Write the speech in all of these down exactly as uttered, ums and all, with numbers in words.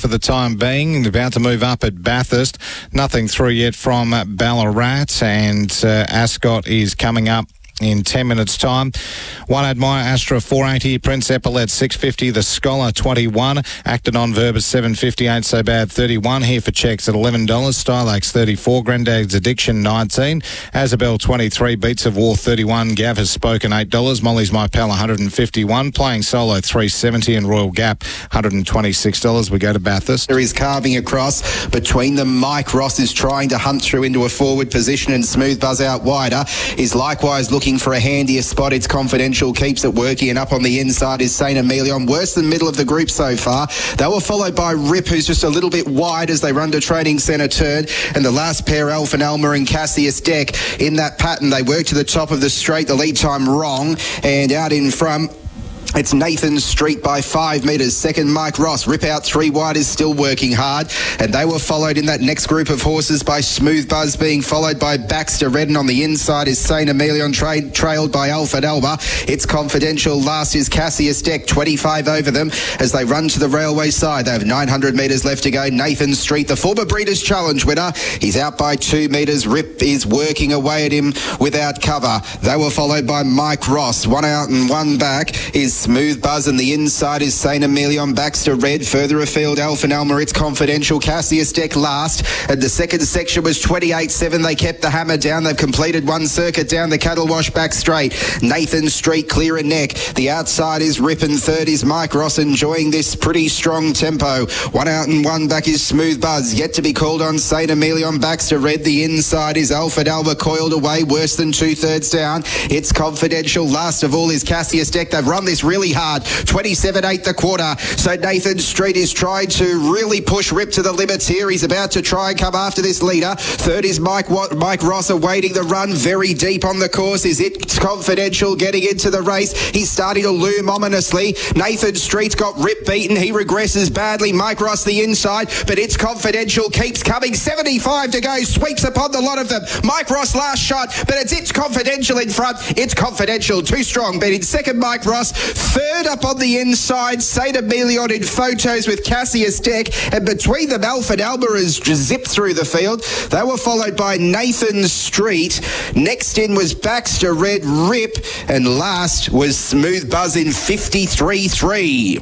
for the time being. About to move up at Bathurst. Nothing through yet from Ballarat, and uh, Ascot is coming up in ten minutes' time. One Admire Astra four eighty, Prince Epaulet six fifty, The Scholar twenty-one, Acton on Verbus seven fifty, Ain't So Bad thirty-one, Here for Checks at eleven dollars, Stylax thirty-four, Grandad's Addiction nineteen, Azabel twenty-three, Beats of War thirty-one, Gav Has Spoken eight dollars, Molly's My Pal one hundred fifty-one, Playing Solo three seventy, and Royal Gap one hundred twenty-six dollars. We go to Bathurst. There is carving across between them. Mike Ross is trying to hunt through into a forward position, and Smooth Buzz out wider is likewise looking for a handier spot. It's Confidential, keeps it working, and up on the inside is Saint Emilion. Worse than middle of the group so far. They were followed by Rip, who's just a little bit wide as they run to training centre turn, and the last pair, Alpha and Alma and Cassius Deck, in that pattern. They work to the top of the straight, the lead time wrong, and out in front it's Nathan Street by five metres. Second, Mike Ross. Rip out three wide is still working hard. And they were followed in that next group of horses by Smooth Buzz, being followed by Baxter Redden. On the inside is Saint Emilion, tra- trailed by Alfred Alba. It's Confidential. Last is Cassius Deck, twenty-five over them as they run to the railway side. They have nine hundred metres left to go. Nathan Street, the former Breeders' Challenge winner. He's out by two metres. Rip is working away at him without cover. They were followed by Mike Ross. One out and one back is Smooth Buzz, and the inside is Saint Emilion. Baxter Red. Further afield, Alpha and Alma. It's Confidential. Cassius Deck last. And the second section was twenty-eight seven. They kept the hammer down. They've completed one circuit down the Cattle Wash back straight. Nathan Street clear a neck. The outside is Rip, and third is Mike Ross, enjoying this pretty strong tempo. One out and one back is Smooth Buzz. Yet to be called on Saint Emilion. Baxter Red. The inside is Alfred Alba, coiled away, worse than two-thirds down. It's Confidential. Last of all is Cassius Deck. They've run this really hard. twenty-seven eight the quarter. So Nathan Street is trying to really push Rip to the limits here. He's about to try and come after this leader. Third is Mike Mike Ross awaiting the run. Very deep on the course is It's Confidential getting into the race. He's starting to loom ominously. Nathan Street's got Rip beaten. He regresses badly. Mike Ross the inside, but It's Confidential keeps coming. seventy-five to go. Sweeps upon the lot of them. Mike Ross last shot, but it's It's Confidential in front. It's Confidential too strong, but in second Mike Ross. Third up on the inside, Saint Emilion in photos with Cassius Deck, and between them Alfred Alba has zipped through the field. They were followed by Nathan Street. Next in was Baxter Red, Rip, and last was Smooth Buzz in fifty-three three.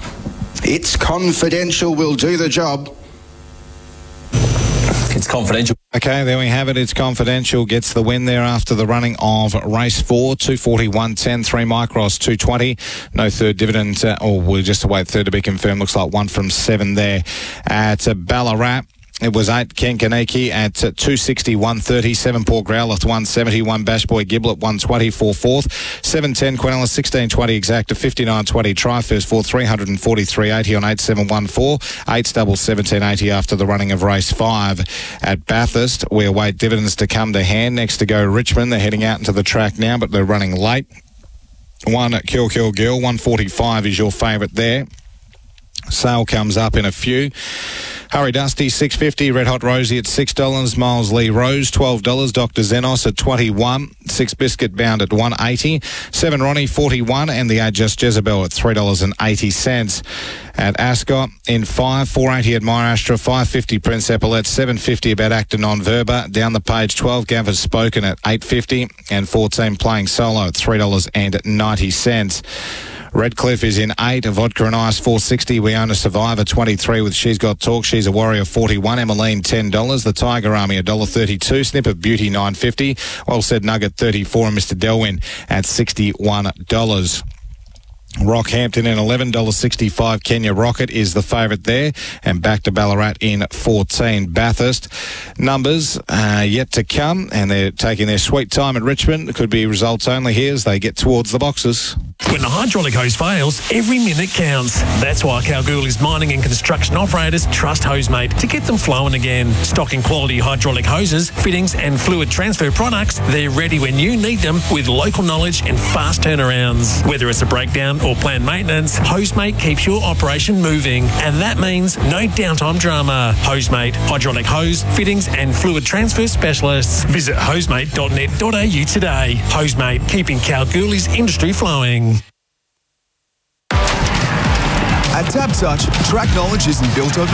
It's Confidential will do the job. It's Confidential. Okay, there we have it. It's Confidential gets the win there after the running of race four. two forty, one ten, three Mike Ross, two twenty. No third dividend, uh, or we'll just await third to be confirmed. Looks like one from seven there at uh, Ballarat. It was eight Kenkaneki at uh, two sixty, one thirty, seven Port Growlith, one seventy, one Bash Boy Giblet, one twenty, four fourth, seven ten Quinella, sixteen twenty Exacta, fifty-nine twenty Try First for three forty-three eighty on eight seven one four, eight double seventeen eighty after the running of race five at Bathurst. We await dividends to come to hand. Next to go Richmond. They're heading out into the track now, but they're running late. One at Kill Kill Girl, one forty-five is your favourite there. Sale comes up in a few. Hurry Dusty, six fifty. Red Hot Rosie at six dollars. Miles Lee Rose, twelve dollars. Doctor Zenos at twenty-one. Six Biscuit Bound at one eighty. Seven Ronnie, forty-one. And the eight Just Jezebel at three dollars eighty. At Ascot, in five, four eighty Admire Astra, five fifty Prince Epaulet, seven fifty about Acton on Verba. Down the page, twelve Gav Has Spoken at eight fifty. And fourteen Playing Solo at three dollars ninety. Redcliffe is in eight. Vodka and Ice four sixty. We Own a Survivor twenty-three with She's Got Talk. She's a Warrior forty-one. Emmeline ten dollars. The Tiger Army one dollar thirty-two. Snip of Beauty nine fifty. Well Said Nugget thirty-four. And Mister Delwyn at sixty-one dollars. Rockhampton in eleven dollars sixty-five. Kenya Rocket is the favourite there, and back to Ballarat in fourteen. Bathurst numbers uh, yet to come, and they're taking their sweet time at Richmond. It could be results only here as they get towards the boxes. When the hydraulic hose fails, every minute counts. That's why Kalgoorlie's mining and construction operators trust Hosemate to get them flowing again. Stocking quality hydraulic hoses, fittings and fluid transfer products, they're ready when you need them with local knowledge and fast turnarounds. Whether it's a breakdown or planned maintenance, Hosemate keeps your operation moving. And that means no downtime drama. Hosemate, hydraulic hose, fittings and fluid transfer specialists. Visit hosemate dot net dot a u today. Hosemate, keeping Kalgoorlie's industry flowing. At TAB Touch, track knowledge isn't built over